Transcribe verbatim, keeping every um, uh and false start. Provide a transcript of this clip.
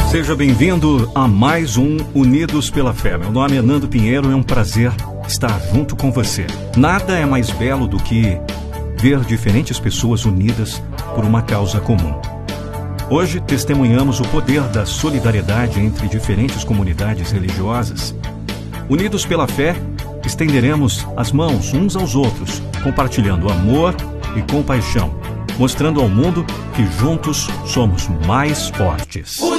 Seja bem-vindo a mais um Unidos pela Fé. Meu nome é Nando Pinheiro e é um prazer estar junto com você. Nada é mais belo do que ver diferentes pessoas unidas por uma causa comum. Hoje testemunhamos o poder da solidariedade entre diferentes comunidades religiosas. Unidos pela fé, estenderemos as mãos uns aos outros, compartilhando amor e compaixão, mostrando ao mundo que juntos somos mais fortes.